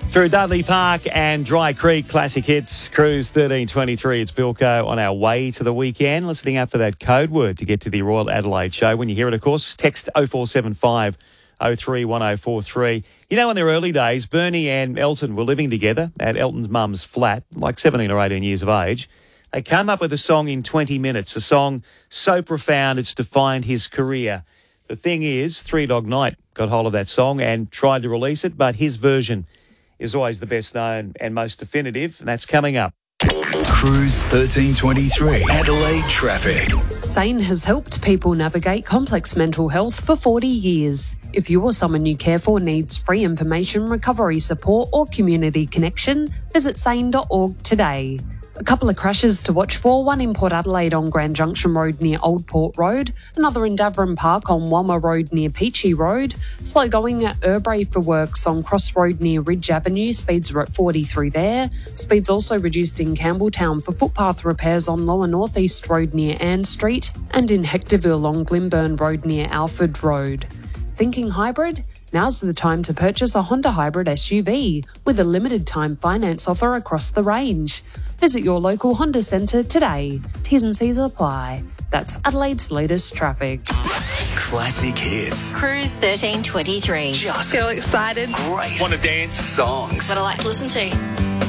Through Dudley Park and Dry Creek, classic hits, Cruise 1323. It's Bilko on our way to the weekend. Listening out for that code word to get to the Royal Adelaide show. When you hear it, of course, text 0475 031043. You know, in their early days, Bernie and Elton were living together at Elton's mum's flat, like 17 or 18 years of age. They came up with a song in 20 minutes, a song so profound it's defined his career. The thing is, Three Dog Night got hold of that song and tried to release it, but his version is always the best known and most definitive, and that's coming up. Cruise 1323, Adelaide traffic. SANE has helped people navigate complex mental health for 40 years. If you or someone you care for needs free information, recovery support or community connection, visit sane.org today. A couple of crashes to watch for, one in Port Adelaide on Grand Junction Road near Old Port Road, another in Davern Park on Walmer Road near Peachy Road, slow going at Urbray for works on Cross Road near Ridge Avenue, speeds are at 40 through there. Speeds also reduced in Campbelltown for footpath repairs on Lower North East Road near Ann Street and in Hectorville on Glimburn Road near Alford Road. Thinking hybrid? Now's the time to purchase a Honda Hybrid SUV with a limited time finance offer across the range. Visit your local Honda centre today. T's and C's apply. That's Adelaide's latest traffic. Classic hits. Cruise 1323. Just feel excited. great. Want to dance songs. What I like to listen to.